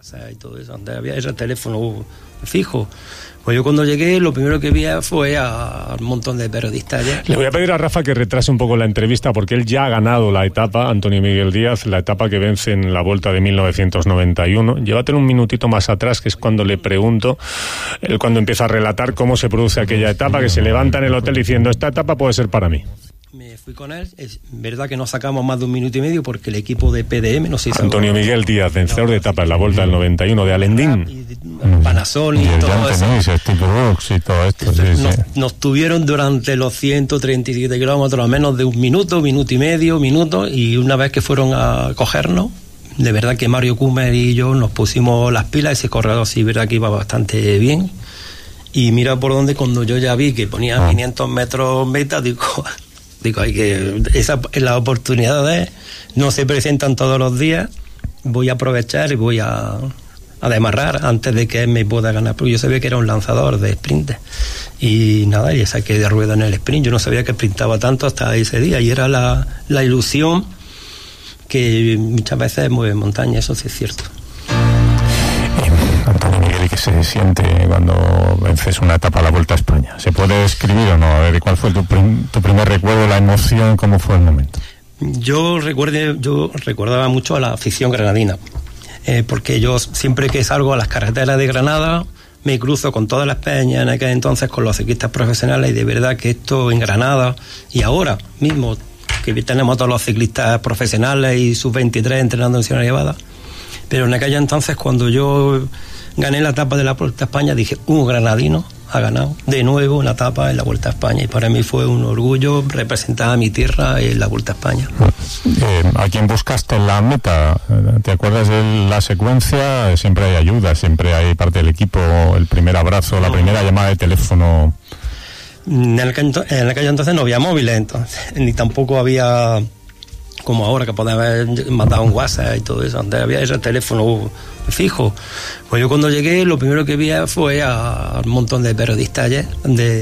Y todo eso, antes había ese teléfono fijo. Pues yo cuando llegué, lo primero que vi fue a un montón de periodistas allá. Le voy a pedir a Rafa que retrase un poco la entrevista porque él ya ha ganado la etapa, Antonio Miguel Díaz, la etapa que vence en la Volta de 1991. Llévatelo un minutito más atrás, que es cuando le pregunto, él cuando empieza a relatar cómo se produce aquella etapa, que se levanta en el hotel diciendo, esta etapa puede ser para mí. Me fui con él, es verdad que no sacamos más de 1 minuto y medio porque el equipo de PDM no se hizo. Antonio Miguel Díaz, vencedor de etapa en la Volta del 91 de Alendín. Panasonic y todo eso. Y todo esto, nos tuvieron durante los 137 kilómetros a menos de 1 minuto, 1 minuto y medio, y una vez que fueron a cogernos, de verdad que Mario Kummer y yo nos pusimos las pilas. Ese corredor sí, verdad que iba bastante bien, y mira por dónde, cuando yo ya vi que ponía 500 metros meta, digo, hay que, las oportunidades no se presentan todos los días, voy a aprovechar y voy a demarrar antes de que él me pueda ganar, porque yo sabía que era un lanzador de sprint, y nada, y saqué de rueda en el sprint. Yo no sabía que sprintaba tanto hasta ese día, y era la ilusión que muchas veces mueve montaña, eso sí es cierto. Antonio Miguel, ¿y qué se siente cuando vences una etapa a la Vuelta a España? ¿Se puede describir o no? A ver, ¿cuál fue tu primer recuerdo, la emoción, cómo fue el momento? Yo recordaba mucho a la afición granadina, porque yo siempre que salgo a las carreteras de Granada me cruzo con todas las peñas en aquel entonces, con los ciclistas profesionales, y de verdad que esto en Granada, y ahora mismo que tenemos todos los ciclistas profesionales y sub-23 entrenando en Sierra Nevada, pero en aquel entonces, cuando yo gané la etapa de la Vuelta a España, dije, un granadino ha ganado de nuevo una etapa en la Vuelta a España, y para mí fue un orgullo representar a mi tierra en la Vuelta a España. ¿A quién buscaste en la meta? ¿Te acuerdas de la secuencia? Siempre hay ayuda, siempre hay parte del equipo, el primer abrazo, la primera llamada de teléfono. En aquel entonces no había móviles, entonces, ni tampoco había como ahora, que podía haber mandado un WhatsApp y todo eso. Antes había ese teléfono fijo. Pues yo cuando llegué, lo primero que vi fue a un montón de periodistas allá,